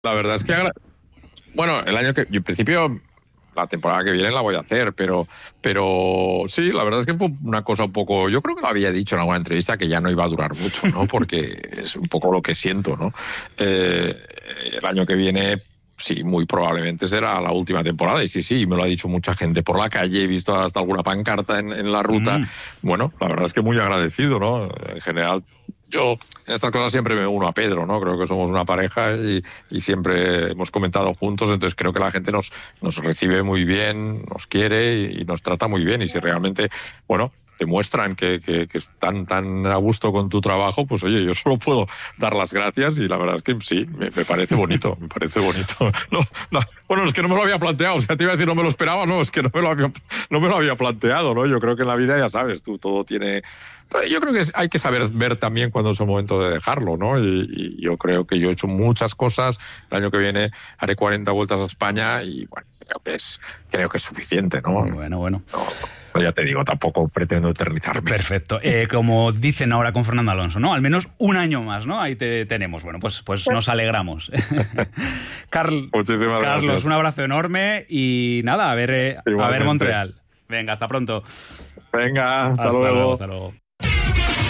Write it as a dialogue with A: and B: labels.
A: La verdad es que, bueno, el año que, yo en principio, la temporada que viene la voy a hacer, pero sí, la verdad es que fue una cosa un poco, yo creo que lo había dicho en alguna entrevista que ya no iba a durar mucho, ¿no? Porque es un poco lo que siento, ¿no? Eh, el año que viene, sí, muy probablemente será la última temporada. Y sí, sí, me lo ha dicho mucha gente por la calle, he visto hasta alguna pancarta en la ruta.
B: Mm.
A: Bueno, la verdad es que muy agradecido, ¿no? En general, yo en estas cosas siempre me uno a Pedro, ¿no? Creo que somos una pareja y siempre hemos comentado juntos, entonces creo que la gente nos recibe muy bien, nos quiere y nos trata muy bien. Y si realmente, bueno, te muestran que están tan a gusto con tu trabajo, pues oye, yo solo puedo dar las gracias y la verdad es que sí, me parece bonito, me parece bonito. No, no, bueno, es que no me lo había planteado, o sea, te iba a decir no me lo esperaba, no, es que no me lo había planteado, ¿no? Yo creo que en la vida, ya sabes, tú todo tiene... Yo creo que hay que saber ver también cuando es el momento de dejarlo, ¿no? Y yo creo que yo he hecho muchas cosas. El año que viene haré 40 vueltas a España y bueno, creo que es suficiente, ¿no?
B: Bueno, bueno.
A: No, ya te digo, tampoco pretendo eternizarme.
B: Perfecto. Como dicen ahora con Fernando Alonso, ¿no? Al menos un año más, ¿no? Ahí te tenemos. Bueno, pues nos alegramos.
A: Muchísimas
B: Carlos,
A: gracias.
B: un abrazo enorme y nada, a ver
A: Igualmente.
B: Montreal. Venga, hasta pronto.
A: Venga, hasta
B: Hasta luego,
A: luego.
B: hasta luego.